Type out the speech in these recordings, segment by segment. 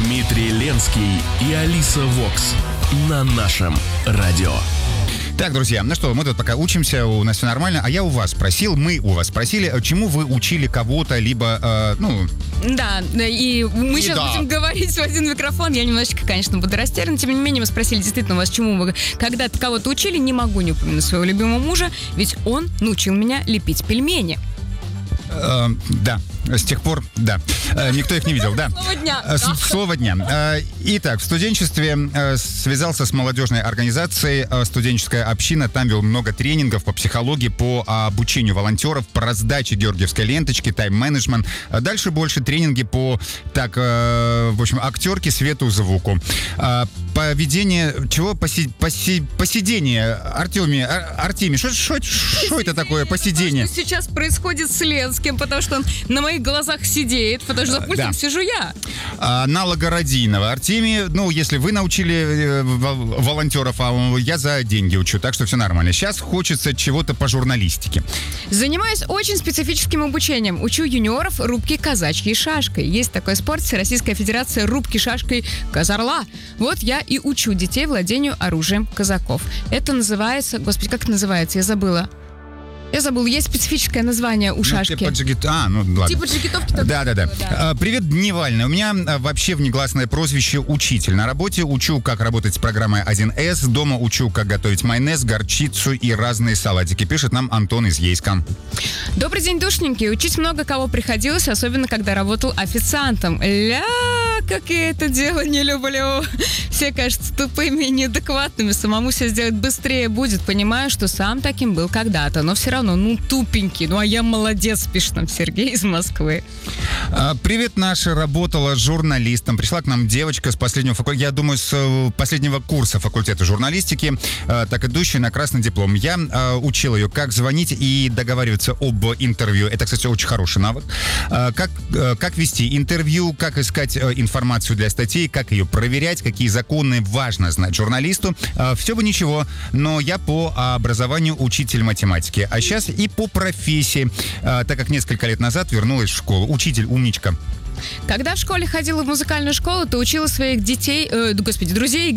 Дмитрий Ленский и Алиса Вокс на нашем радио. Так, друзья, ну что, мы тут пока учимся, у нас все нормально, а я у вас спросил, мы у вас спросили, чему вы учили кого-то, либо, Да, и мы сейчас будем говорить в один микрофон. Я немножечко, конечно, буду растеряна. Тем не менее, мы спросили действительно вас, чему вы когда-то кого-то учили. Не могу не упомянуть своего любимого мужа, ведь он научил меня лепить пельмени. Да, с тех пор, да. Никто их не видел, да. Слово дня. Слово дня. Итак, в студенчестве связался с молодежной организацией «Студенческая община». Там вел много тренингов по психологии, по обучению волонтеров, по раздаче георгиевской ленточки, тайм-менеджмент. Дальше больше тренинги по, актерке, свету, звуку. Поведение, посидение, Артемий, что это такое, посидение? Что сейчас происходит с Ленским, потому что он на моих глазах сидеет, потому что за пультом сижу я. Налогородийного. Артемий, если вы научили волонтеров, а я за деньги учу, так что все нормально. Сейчас хочется чего-то по журналистике. Занимаюсь очень специфическим обучением. Учу юниоров рубки казачьей шашкой. Есть такой спорт, Всероссийская федерация рубки шашкой Казарла. Вот я и учу детей владению оружием казаков. Это называется... Господи, как это называется? Я забыла. Есть специфическое название у шашки. Типа ладно. Типа джигитовки. Да. Привет, Дневальный. У меня вообще внегласное прозвище «Учитель». На работе учу, как работать с программой 1С. Дома учу, как готовить майонез, горчицу и разные салатики. Пишет нам Антон из Ейска. Добрый день, душненький. Учить много кого приходилось, особенно когда работал официантом. Как я это дело не люблю. Все кажутся тупыми и неадекватными. Самому все сделать быстрее будет. Понимаю, что сам таким был когда-то, но все равно, тупенький. А я молодец, пишет нам Сергей из Москвы. Привет, Наша работала журналистом. Пришла к нам девочка с последнего факультета, я думаю, с последнего курса факультета журналистики, так идущая на красный диплом. Я учил ее, как звонить и договариваться об интервью. Это, кстати, очень хороший навык. Как вести интервью, как искать информацию для статей, как ее проверять, какие законы важно знать журналисту. Все бы ничего, но я по образованию учитель математики. А сейчас и по профессии, так как несколько лет назад вернулась в школу. Учитель, умничка. Когда в школе ходила в музыкальную школу, то учила своих друзей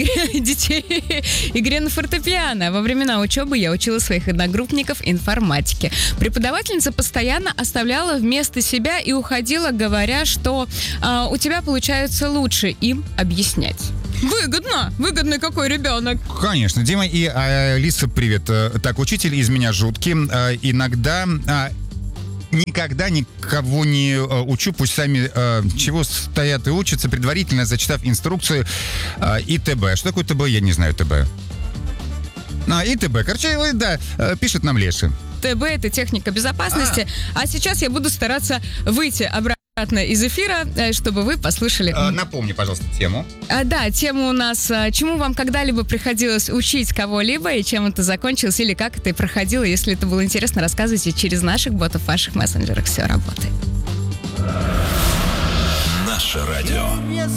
игре на фортепиано. Во времена учебы я учила своих одногруппников информатике. Преподавательница постоянно оставляла вместо себя и уходила, говоря, что у тебя получается лучше им объяснять. Выгодный какой ребенок. Конечно, Дима и Алиса, привет. Так, учитель из меня жуткий. Иногда... Никогда никого не учу, пусть сами чего стоят и учатся, предварительно зачитав инструкцию ИТБ. Что такое ТБ, я не знаю ТБ. ИТБ, пишет нам Леша. ТБ — это техника безопасности, а сейчас я буду стараться выйти обратно из эфира, чтобы вы послушали. Напомни, пожалуйста, тему. Тема у нас «Чему вам когда-либо приходилось учить кого-либо и чем это закончилось, или как это проходило?» Если это было интересно, рассказывайте через наших ботов в ваших мессенджерах. Все работает. Наше радио.